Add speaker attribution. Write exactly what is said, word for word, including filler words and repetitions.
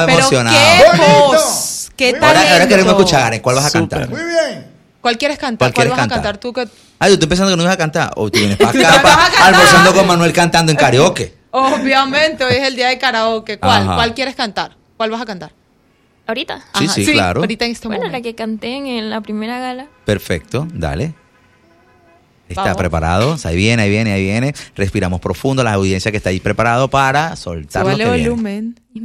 Speaker 1: Pero
Speaker 2: emocionado.
Speaker 1: qué
Speaker 3: Bonito.
Speaker 1: voz, qué
Speaker 3: Muy
Speaker 1: talento.
Speaker 2: Ahora, ahora queremos escuchar, ¿en cuál vas a
Speaker 4: Súper.
Speaker 2: cantar?
Speaker 3: Muy bien.
Speaker 1: ¿Cuál quieres cantar?
Speaker 2: ¿Cuál
Speaker 1: ¿Cuál
Speaker 2: quieres
Speaker 1: vas
Speaker 2: cantar?
Speaker 1: a cantar tú? Que...
Speaker 2: Ay, yo estoy pensando que no ibas a cantar. O tú vienes para
Speaker 1: ¿Tú
Speaker 2: acá,
Speaker 1: vas a
Speaker 2: pa-
Speaker 1: cantar?
Speaker 2: almorzando con Manuel cantando en karaoke.
Speaker 1: Obviamente, hoy es el día de karaoke. ¿Cuál?
Speaker 2: Ajá.
Speaker 1: ¿Cuál quieres cantar? ¿Cuál vas a cantar?
Speaker 5: ¿Ahorita?
Speaker 2: Sí, sí, claro.
Speaker 1: Ahorita en este
Speaker 5: Bueno, la
Speaker 1: momento.
Speaker 5: que canté en, en la primera gala.
Speaker 2: Perfecto, dale. Está
Speaker 1: Vamos.
Speaker 2: preparado, ahí viene, ahí viene, ahí viene. Respiramos profundo, la audiencia que está ahí preparado para soltar lo
Speaker 1: Súbale
Speaker 2: que viene.
Speaker 1: volumen.